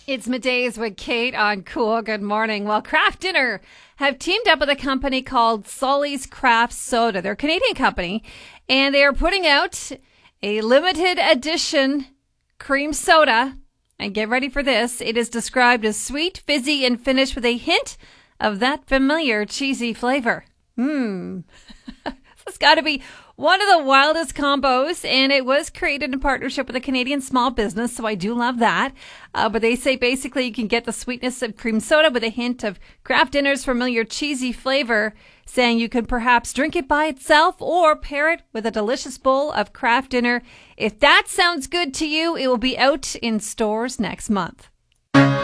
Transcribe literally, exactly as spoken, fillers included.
It's middays with Kate on Cool. Good morning. Well, Kraft Dinner have teamed up with a company called Sully's Craft Soda. They're a Canadian company, and they are putting out a limited edition cream soda. And get ready for this. It is described as sweet, fizzy, and finished with a hint of that familiar cheesy flavor. Mmm. This has got to be one of the wildest combos, and it was created in partnership with a Canadian small business, so I do love that. Uh, but they say basically you can get the sweetness of cream soda with a hint of Kraft Dinner's familiar cheesy flavor, saying you could perhaps drink it by itself or pair it with a delicious bowl of Kraft Dinner. If that sounds good to you, it will be out in stores next month.